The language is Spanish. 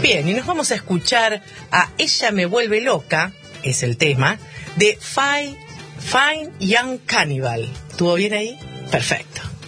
Bien, y nos vamos a escuchar a Ella me vuelve loca, es el tema, de Fine Young Cannibal. ¿Estuvo bien ahí? Perfecto.